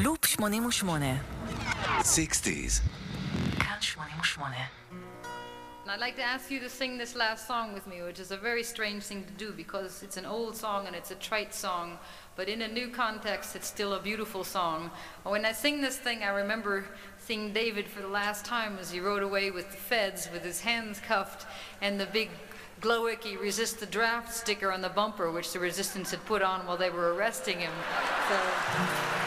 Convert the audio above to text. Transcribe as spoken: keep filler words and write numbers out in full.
לופ שמונים ושמונה. sixties. כאן שמונים ושמונה. I'd like to ask you to sing this last song with me, which is a very strange thing to do because it's an old song and it's a trite song, but in a new context it's still a beautiful song. When I sing this thing, I remember seeing David for the last time as he rode away with the feds with his hands cuffed and the big Glowicky resist the draft sticker on the bumper, which the resistance had put on while they were arresting him. So